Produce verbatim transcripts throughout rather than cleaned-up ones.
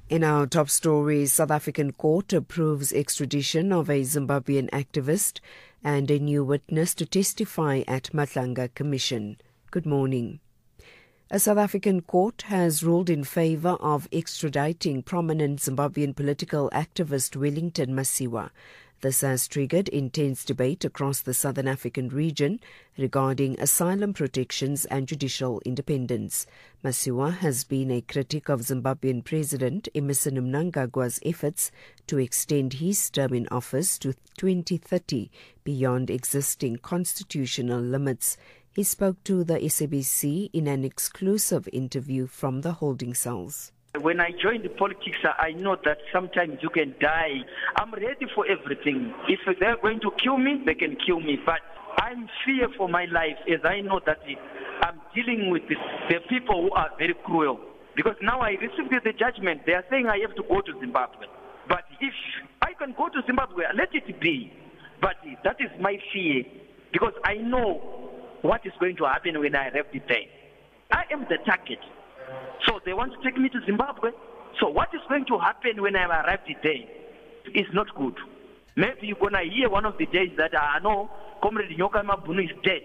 In our top stories, South African court approves extradition of a Zimbabwean activist and a new witness to testify at Madlanga Commission. Good morning. A South African court has ruled in favour of extraditing prominent Zimbabwean political activist Wellington Masiwa. This has triggered intense debate across the Southern African region regarding asylum protections and judicial independence. Masiwa has been a critic of Zimbabwean President Emmerson Mnangagwa's efforts to extend his term in office to twenty thirty beyond existing constitutional limits. He spoke to the S A B C in an exclusive interview from the holding cells. When I joined politics, I know that sometimes you can die. I'm ready for everything. If they're going to kill me, they can kill me. But I'm fear for my life as I know that I'm dealing with the, the people who are very cruel. Because now I received the judgment. They are saying I have to go to Zimbabwe. But if I can go to Zimbabwe, let it be. But that is my fear. Because I know what is going to happen when I arrive there. I am the target. So they want to take me to Zimbabwe. So what is going to happen when I arrive there is not good. Maybe you're going to hear one of the days that I know Comrade Nyoka Mabunu is dead.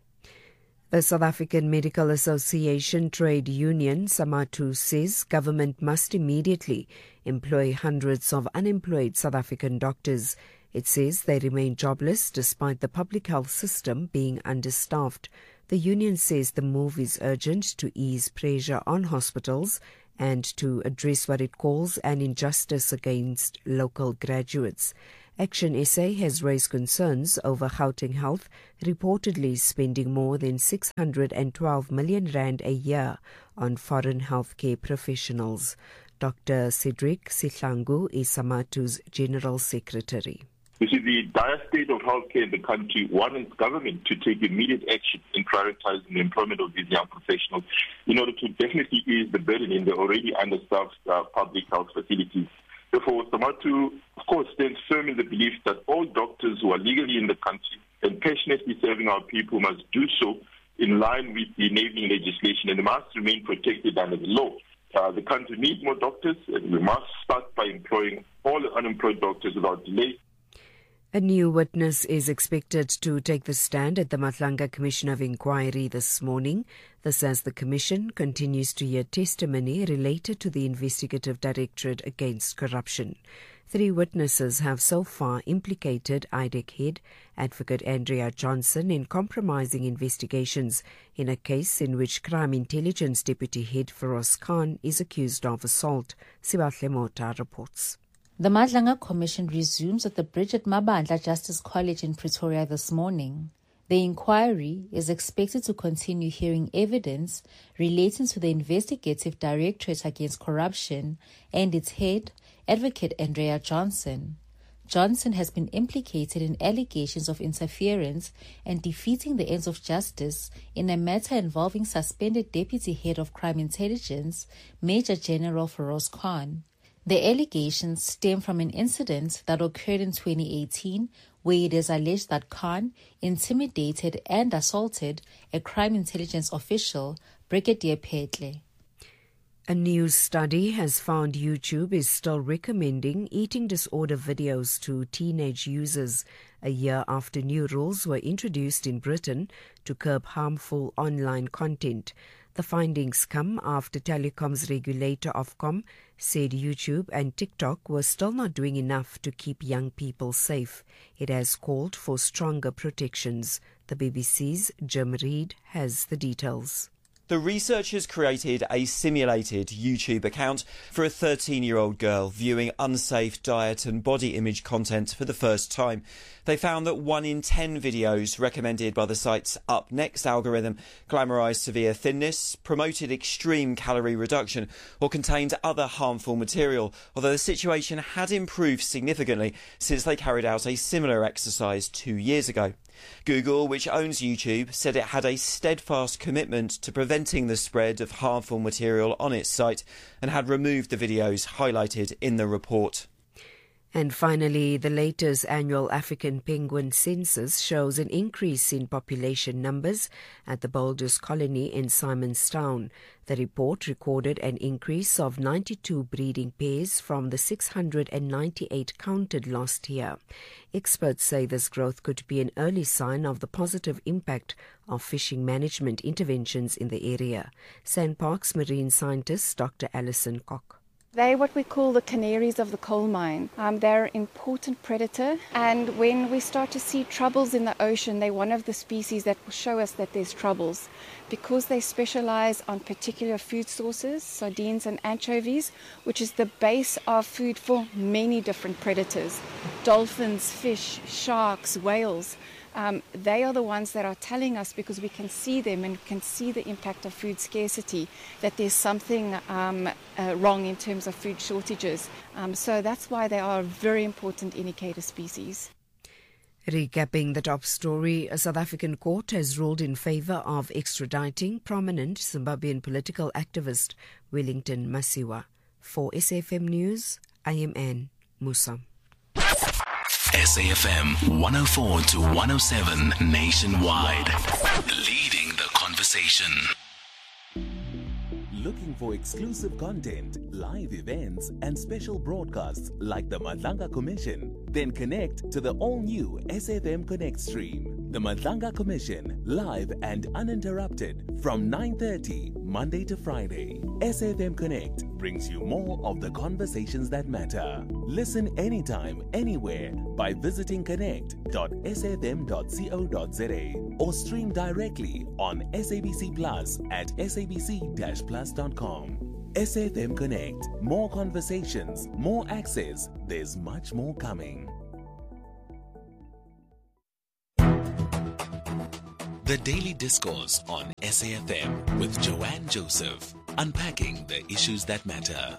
The South African Medical Association Trade Union, SAMATU, says government must immediately employ hundreds of unemployed South African doctors. It says they remain jobless despite the public health system being understaffed. The union says the move is urgent to ease pressure on hospitals and to address what it calls an injustice against local graduates. Action S A has raised concerns over Gauteng Health reportedly spending more than six hundred twelve million rand a year on foreign healthcare professionals. Doctor Cedric Sihlangu is SAMATU's General Secretary. You see, the dire state of healthcare in the country warrants government to take immediate action in prioritizing the employment of these young professionals in order to definitely ease the burden in the already understaffed uh, public health facilities. Therefore, SAMATU, of course, stands firm in the belief that all doctors who are legally in the country and passionately serving our people must do so in line with the enabling legislation, and they must remain protected under the law. Uh, the country needs more doctors, and we must start by employing all the unemployed doctors without delay. A new witness is expected to take the stand at the Madlanga Commission of Inquiry this morning. This as the Commission continues to hear testimony related to the Investigative Directorate Against Corruption. Three witnesses have so far implicated I D E C head Advocate Andrea Johnson in compromising investigations in a case in which Crime Intelligence Deputy Head Feroz Khan is accused of assault. Sibahle Mota reports. The Madlanga Commission resumes at the Bridget Mabandla Justice College in Pretoria this morning. The inquiry is expected to continue hearing evidence relating to the Investigative Directorate Against Corruption and its head, Advocate Andrea Johnson. Johnson has been implicated in allegations of interference and defeating the ends of justice in a matter involving suspended Deputy Head of Crime Intelligence, Major General Feroz Khan. The allegations stem from an incident that occurred in twenty eighteen where it is alleged that Khan intimidated and assaulted a crime intelligence official, Brigadier Petle. A new study has found YouTube is still recommending eating disorder videos to teenage users a year after new rules were introduced in Britain to curb harmful online content. The findings come after telecoms regulator Ofcom said YouTube and TikTok were still not doing enough to keep young people safe. It has called for stronger protections. The B B C's Jim Reid has the details. The researchers created a simulated YouTube account for a thirteen-year-old girl viewing unsafe diet and body image content for the first time. They found that one in ten videos recommended by the site's Up Next algorithm glamorised severe thinness, promoted extreme calorie reduction or contained other harmful material, although the situation had improved significantly since they carried out a similar exercise two years ago. Google, which owns YouTube, said it had a steadfast commitment to preventing the spread of harmful material on its site and had removed the videos highlighted in the report. And finally, the latest annual African penguin census shows an increase in population numbers at the Boulders colony in Simonstown. The report recorded an increase of ninety-two breeding pairs from the six hundred ninety-eight counted last year. Experts say this growth could be an early sign of the positive impact of fishing management interventions in the area. Sandparks marine scientist Doctor Alison Koch. They're what we call the canaries of the coal mine. Um, they're an important predator, and when we start to see troubles in the ocean, they're one of the species that will show us that there's troubles. Because they specialize on particular food sources, sardines and anchovies, which is the base of food for many different predators. Dolphins, fish, sharks, whales. Um, they are the ones that are telling us, because we can see them and can see the impact of food scarcity, that there's something um, uh, wrong in terms of food shortages. Um, so that's why they are a very important indicator species. Recapping the top story, a South African court has ruled in favour of extraditing prominent Zimbabwean political activist Wellington Masiwa. For S A F M News, I am Anne Musa. S A F M one oh four to one oh seven nationwide, leading the conversation. Looking for exclusive content, live events, and special broadcasts like the Madlanga Commission? Then connect to the all-new S A F M Connect stream. The Madlanga Commission, live and uninterrupted from nine thirty Monday to Friday. S A F M Connect brings you more of the conversations that matter. Listen anytime, anywhere by visiting connect dot s a f m dot co dot z a or stream directly on S A B C Plus at s a b c dash plus dot com. S A F M Connect. More conversations, more access. There's much more coming. The Daily Discourse on S A F M with Joanne Joseph, unpacking the issues that matter.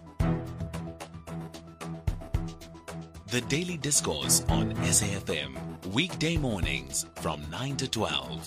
The Daily Discourse on S A F M, weekday mornings from nine to twelve.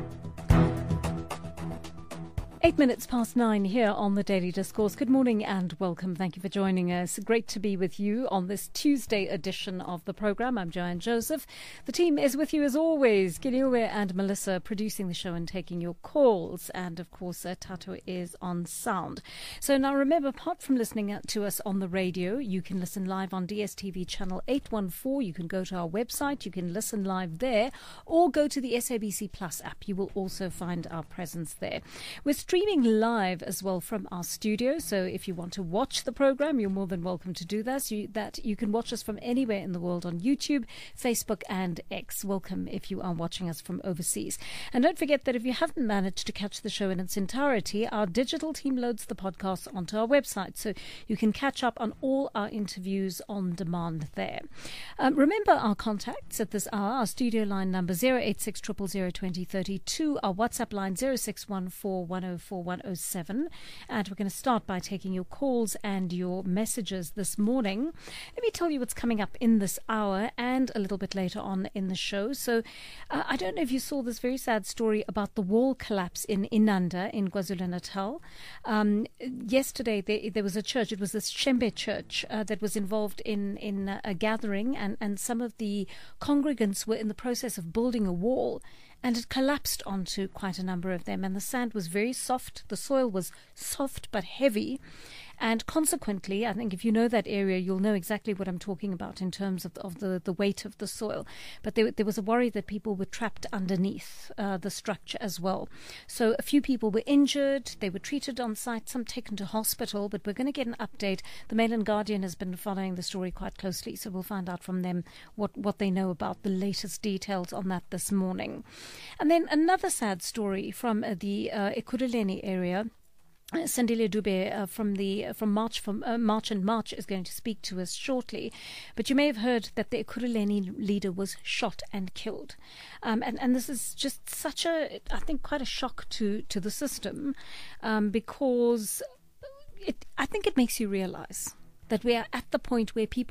Eight minutes past nine here on the Daily Discourse. Good morning and welcome. Thank you for joining us. Great to be with you on this Tuesday edition of the programme. I'm Joanne Joseph. The team is with you as always. Giliwe and Melissa producing the show and taking your calls. And of course, uh, Tato is on sound. So now remember, apart from listening to us on the radio, you can listen live on D S T V channel eight one four. You can go to our website. You can listen live there, or go to the S A B C Plus app. You will also find our presence there. We're streaming live as well from our studio, so if you want to watch the program, you're more than welcome to do that. You, that you can watch us from anywhere in the world on YouTube, Facebook and X. Welcome if you are watching us from overseas. And don't forget that if you haven't managed to catch the show in its entirety, our digital team loads the podcast onto our website, so you can catch up on all our interviews on demand there. Um, remember our contacts at this hour: our studio line number zero eight six zero zero zero two zero three two, our WhatsApp line zero six one four one oh four one oh seven, and we're going to start by taking your calls and your messages this morning. Let me tell you what's coming up in this hour and a little bit later on in the show. So uh, I don't know if you saw this very sad story about the wall collapse in Inanda in KwaZulu-Natal. Um, yesterday there, there was a church, it was this Shembe church uh, that was involved in, in a gathering, and, and some of the congregants were in the process of building a wall, and it collapsed onto quite a number of them, and the sand was very soft, the soil was soft but heavy, and consequently, I think if you know that area, you'll know exactly what I'm talking about in terms of, of the, the weight of the soil. But there, there was a worry that people were trapped underneath uh, the structure as well. So a few people were injured, they were treated on site, some taken to hospital, but we're going to get an update. The Mail and Guardian has been following the story quite closely, so we'll find out from them what, what they know about the latest details on that this morning. And then another sad story from uh, the uh, Ekurhuleni area. Uh, Sandile Dube uh, from the uh, from March from uh, March and March is going to speak to us shortly. But you may have heard that the Ekurhuleni leader was shot and killed, um, and and this is just such a, I think, quite a shock to to the system, um, because it I think it makes you realise that we are at the point where people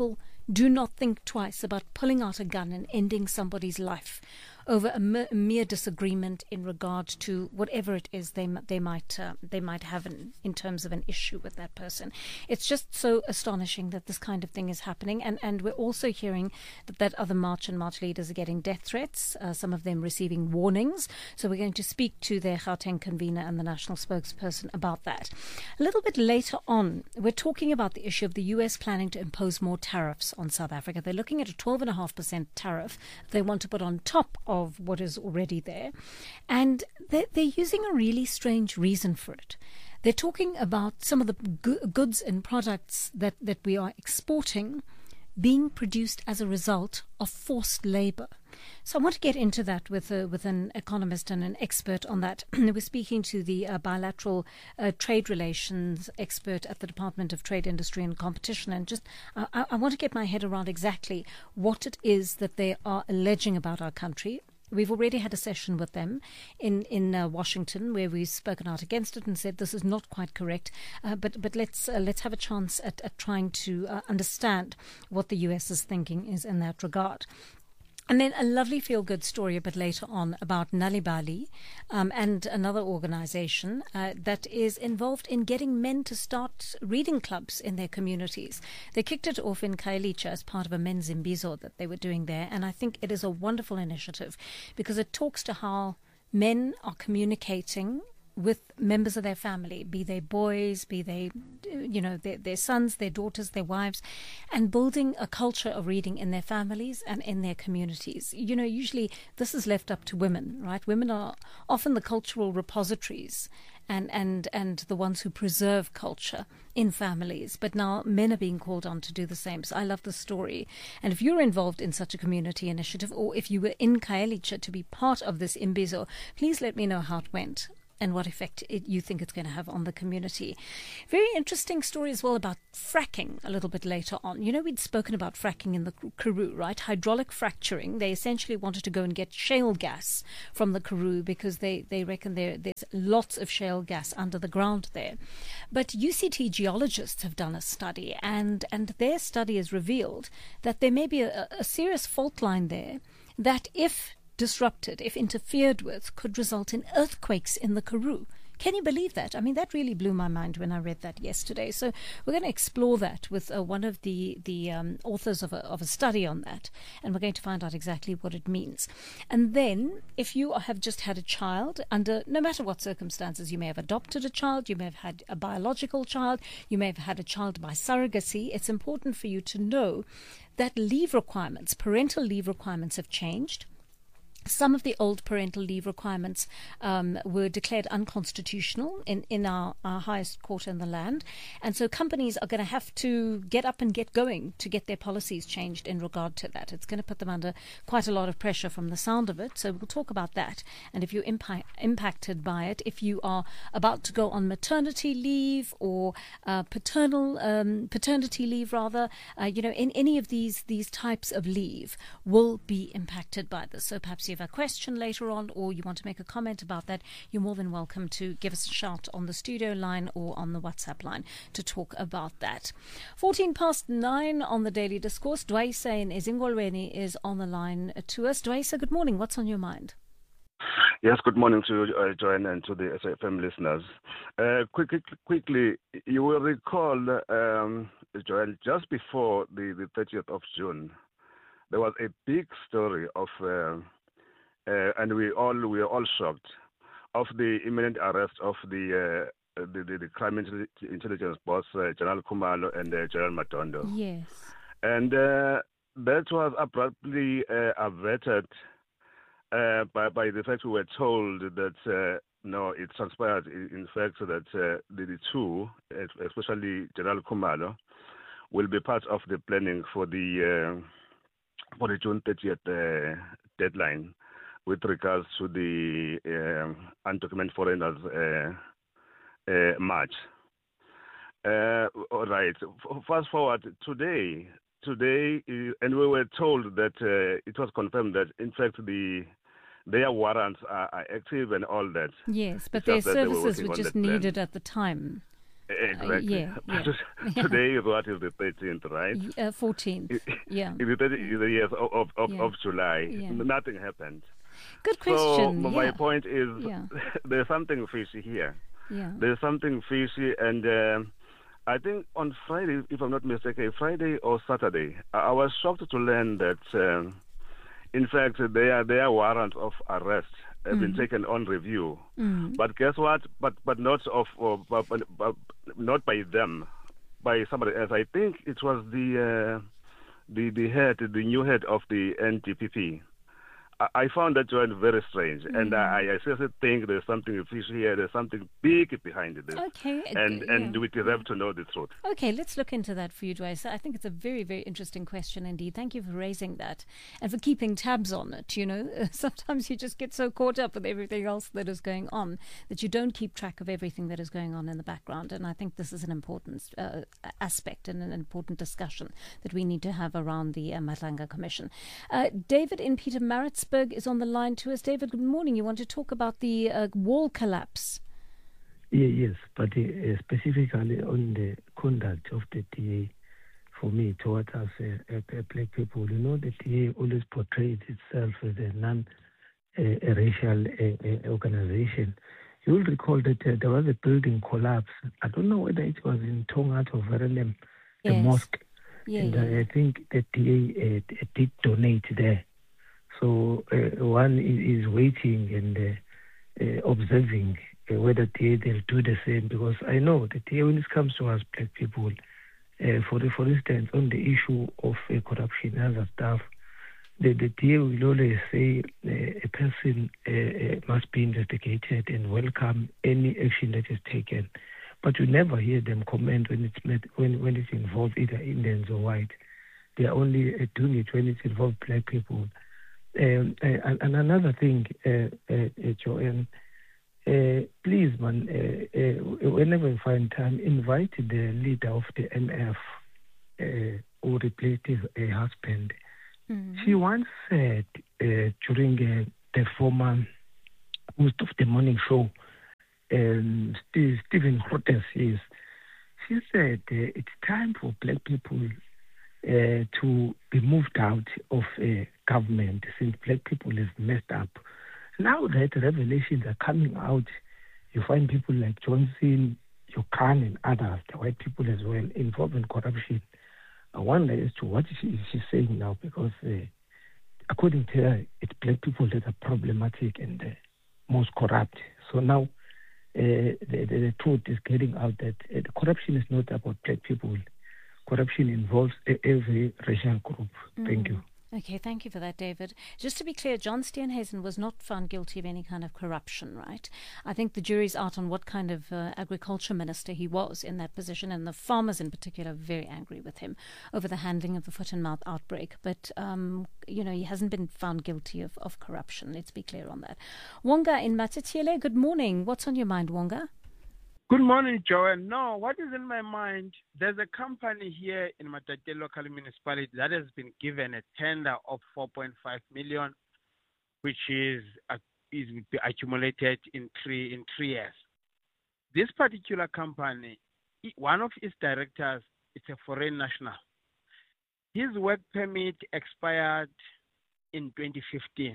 do not think twice about pulling out a gun and ending somebody's life over a mere disagreement in regard to whatever it is they they might uh, they might have in, in terms of an issue with that person. It's just so astonishing that this kind of thing is happening, and and we're also hearing that, that other march and march leaders are getting death threats, uh, some of them receiving warnings. So we're going to speak to their Gauteng convener and the national spokesperson about that. A little bit later on, we're talking about the issue of the U S planning to impose more tariffs on South Africa. They're looking at a twelve point five percent tariff they want to put on top of of what is already there. And they're, they're using a really strange reason for it. They're talking about some of the go- goods and products that, that we are exporting being produced as a result of forced labor. So I want to get into that with uh, with an economist and an expert on that. We're speaking to the uh, bilateral uh, trade relations expert at the Department of Trade, Industry and Competition. And just uh, I, I want to get my head around exactly what it is that they are alleging about our country. We've already had a session with them in in uh, Washington where we've spoken out against it and said this is not quite correct. Uh, but but let's uh, let's have a chance at, at trying to uh, understand what the U S is thinking is in that regard. And then a lovely feel-good story a bit later on about Nalibali um, and another organization uh, that is involved in getting men to start reading clubs in their communities. They kicked it off in Khayelitsha as part of a men's imbizo that they were doing there. And I think it is a wonderful initiative because it talks to how men are communicating with members of their family, be they boys, be they, you know, their, their sons, their daughters, their wives, and building a culture of reading in their families and in their communities. You know, usually this is left up to women, right? Women are often the cultural repositories and, and, and the ones who preserve culture in families. But now men are being called on to do the same. So I love the story. And if you're involved in such a community initiative, or if you were in Khayelitsha to be part of this imbizo, please let me know how it went and what effect it, you think it's going to have on the community. Very interesting story as well about fracking a little bit later on. You know, we'd spoken about fracking in the Karoo, right? Hydraulic fracturing. They essentially wanted to go and get shale gas from the Karoo because they, they reckon there, there's lots of shale gas under the ground there. But U C T geologists have done a study, and, and their study has revealed that there may be a, a serious fault line there that if disrupted, if interfered with, could result in earthquakes in the Karoo. Can you believe that? I mean, that really blew my mind when I read that yesterday. So we're going to explore that with uh, one of the the um, authors of a, of a study on that, and we're going to find out exactly what it means. And then, if you have just had a child, under no matter what circumstances, you may have adopted a child, you may have had a biological child, you may have had a child by surrogacy, it's important for you to know that leave requirements, parental leave requirements have changed. Some of the old parental leave requirements um, were declared unconstitutional in, in our, our highest court in the land. And so companies are going to have to get up and get going to get their policies changed in regard to that. It's going to put them under quite a lot of pressure from the sound of it. So we'll talk about that. And if you're impa- impacted by it, if you are about to go on maternity leave or uh, paternal um, paternity leave, rather, uh, you know, in any of these, these types of leave will be impacted by this. So perhaps you have a question later on or you want to make a comment about that, you're more than welcome to give us a shout on the studio line or on the WhatsApp line to talk about that. fourteen past nine on the Daily Discourse. Dwaisa in Ezingolweni is on the line to us. Dwaisa, good morning. What's on your mind? Yes, good morning to you, uh, Joanne, and to the S A F M listeners. Uh, quick, quick, quickly, you will recall, um, Joanne, just before the, the thirtieth of June, there was a big story of uh, Uh, and we all we are all shocked of the imminent arrest of the uh, the, the, the crime intelligence boss uh, General Khumalo and uh, General Matondo. Yes, and uh, that was abruptly uh, averted uh, by by the fact we were told that uh, no, it transpired in fact that uh, the, the two, especially General Khumalo, will be part of the planning for the uh, for the June thirtieth uh, deadline with regards to the uh, undocumented foreigners uh, uh, march. Uh, all right. F- fast forward today, today, uh, and we were told that uh, it was confirmed that, in fact, the their warrants are, are active and all that. Yes, but it's their just that services they were, were just needed at the time. Exactly. Uh, yeah, yeah. Today is what is the thirteenth, right? Uh, fourteenth. Yeah. It's the thirtieth yes, of, of, of, yeah. of July. Yeah. Nothing happened. Good question. So yeah. my point is yeah. there's something fishy here. Yeah. There's something fishy, and uh, I think on Friday, if I'm not mistaken, Friday or Saturday, I, I was shocked to learn that, uh, in fact, their their warrants of arrest have mm. been taken on review. Mm. But guess what? But but not of of, but, but not by them, by somebody else. I think it was the uh, the the head, the new head of the N D P P. I found that one very strange, mm. and I, I seriously think there's something fishy here. There's something big behind this. Okay, and yeah. and we deserve to know the truth. Okay, let's look into that for you, Joyce. I think it's a very, very interesting question indeed. Thank you for raising that and for keeping tabs on it. You know, sometimes you just get so caught up with everything else that is going on that you don't keep track of everything that is going on in the background. And I think this is an important uh, aspect and an important discussion that we need to have around the uh, Madlanga Commission. Uh, David in Pietermaritzburg is on the line to us. David, good morning. You want to talk about the uh, wall collapse? Yeah, yes, but uh, specifically on the conduct of the D A, for me, towards us uh, uh, black people, you know, the D A always portrays itself as a non-racial uh, uh, organization. You will recall that uh, there was a building collapse. I don't know whether it was in Tongaat or Verulam, yes. a mosque. Yeah, and yeah. Uh, I think the D A uh, did donate there. So uh, one is, is waiting and uh, uh, observing uh, whether T A they'll do the same, because I know the T A, when it comes to us black people, uh, for the, for instance, on the issue of uh, corruption and other stuff, the, the T A will always say uh, a person uh, uh, must be investigated and welcome any action that is taken. But you never hear them comment when it's met, when when it involves either Indians or white. They are only uh, doing it when it's involved black people. Um, uh, and another thing, uh, uh, uh, Joanne, uh, please, man, uh, uh, whenever you find time, invite the leader of the M F uh, who replaced his uh, husband. Mm-hmm. She once said uh, during uh, the former host of the morning show, um, Steve, Stephen Grootes, yes, she said uh, it's time for black people Uh, to be moved out of uh, government since black people have messed up. Now that revelations are coming out, you find people like Johnson, Yukon and others, the white people as well, involved in corruption. I wonder as to what she is she saying now, because uh, according to her, it's black people that are problematic and uh, most corrupt. So now uh, the, the, the truth is getting out that uh, the corruption is not about black people. Corruption involves every racial group. Mm. Thank you. Okay, thank you for that, David. Just to be clear, John Steenhuisen was not found guilty of any kind of corruption, right? I think the jury's out on what kind of uh, agriculture minister he was in that position, and the farmers in particular are very angry with him over the handling of the foot and mouth outbreak. But, um, you know, he hasn't been found guilty of, of corruption. Let's be clear on that. Wonga in Matatiele, good morning. What's on your mind, Wonga? Good morning, Joanne. No, what is in my mind, there's a company here in Matatiele local municipality that has been given a tender of four point five million, which is uh, is accumulated in three in three years. This particular company, one of its directors, it's a foreign national. His work permit expired in twenty fifteen.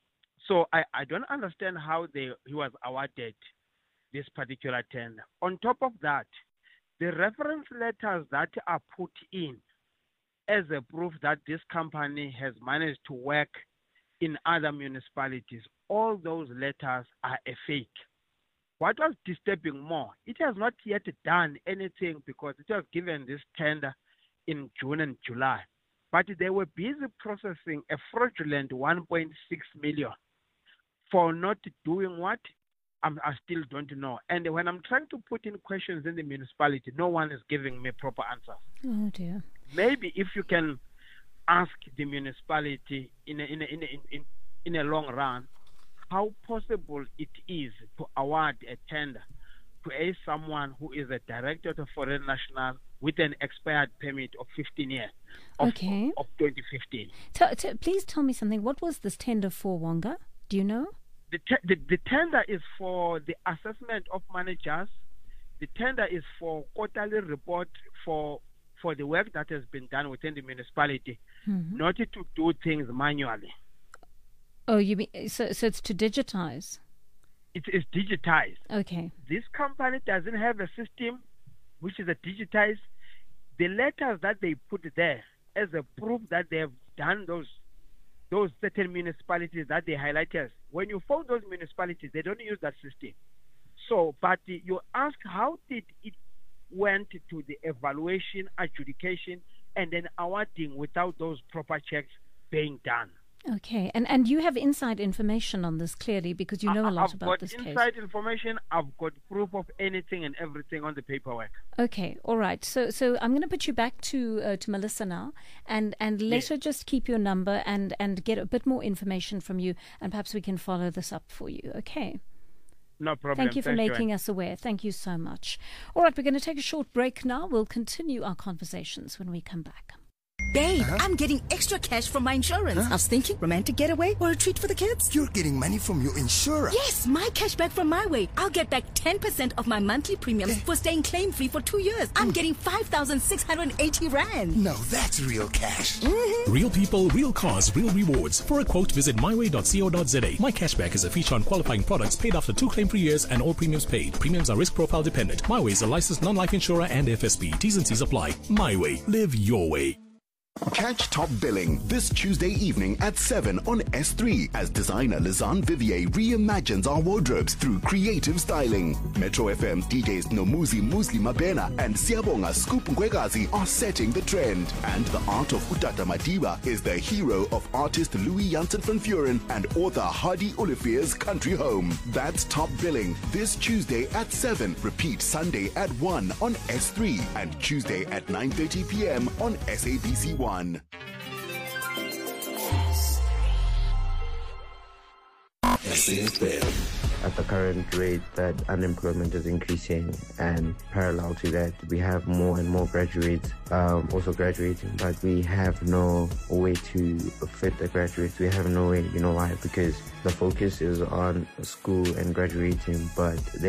So I, I don't understand how they he was awarded this particular tender. On top of that, the reference letters that are put in as a proof that this company has managed to work in other municipalities, all those letters are a fake. What was disturbing more, it has not yet done anything because it was given this tender in June and July. But they were busy processing a fraudulent one point six million for not doing what? I'm, I still don't know. And when I'm trying to put in questions in the municipality, no one is giving me proper answers. Oh, dear. Maybe if you can ask the municipality in a, in a, in a, in, in a long run how possible it is to award a tender to a someone who is a director of a foreign national with an expired permit of fifteen years of, okay. of, of twenty fifteen. T- t- please tell me something. What was this tender for, Wonga? Do you know? The, te- the, the tender is for the assessment of managers the tender is for quarterly report for for the work that has been done within the municipality, mm-hmm. not to do things manually. Oh, you mean so? So it's to digitize. It is digitized. Okay. This company doesn't have a system which is a digitized. The letters that they put there as a proof that they have done those those certain municipalities that they highlighted. When you phone those municipalities, they don't use that system. So, but you ask how did it went to the evaluation, adjudication, and then awarding without those proper checks being done. Okay, and and you have inside information on this clearly because you know a lot I've about this case. I've got inside information. I've got proof of anything and everything on the paperwork. Okay, all right. So so I'm going to put you back to uh, to Melissa now, and and let yes. her just keep your number and and get a bit more information from you, and perhaps we can follow this up for you. Okay. No problem. Thank you for Thanks, making Joanne. us aware. Thank you so much. All right, we're going to take a short break now. We'll continue our conversations when we come back. Babe, uh-huh. I'm getting extra cash from my insurance. Huh? I was thinking romantic getaway or a treat for the kids. You're getting money from your insurer? Yes, my cash back from My Way. I'll get back ten percent of my monthly premiums eh? for staying claim-free for two years. I'm mm. getting five thousand six hundred eighty rand. No, that's real cash. Mm-hmm. Real people, real cars, real rewards. For a quote, visit my way dot co dot z a. My Cashback is a feature on qualifying products paid after two claim-free years and all premiums paid. Premiums are risk profile dependent. My Way is a licensed non-life insurer and F S B. T's and C's apply. My Way. Live your way. Catch Top Billing this Tuesday evening at seven on S three as designer Lizanne Vivier reimagines our wardrobes through creative styling. Metro F M's D Js Nomuzi Musli Mabena and Siabonga Scoop Ngwegazi are setting the trend. And the art of Utata Madiba is the hero of artist Louis Janssen van Vuren and author Hardy Olivier's country home. That's Top Billing this Tuesday at seven. Repeat Sunday at one on S three and Tuesday at nine thirty p.m. on S A B C one. One. At the current rate that unemployment is increasing, and parallel to that, we have more and more graduates um, also graduating, but we have no way to fit the graduates. We have no way, you know why? Because the focus is on school and graduating, but they